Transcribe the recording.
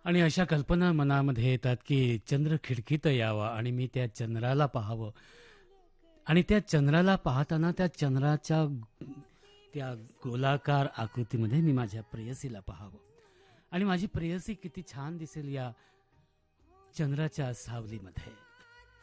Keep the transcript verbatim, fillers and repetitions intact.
आणि अशा कल्पना मनामध्ये येतात की चंद्र खिडकीत यावा आणि मी त्या चंद्राला पाहावं आणि त्या चंद्राला पाहताना त्या चंद्राच्या त्या गोलाकार आकृतीमध्ये मी माझ्या प्रेयसीला पाहावं आणि माझी प्रेयसी किती छान दिसेल या चंद्राच्या सावलीमध्ये.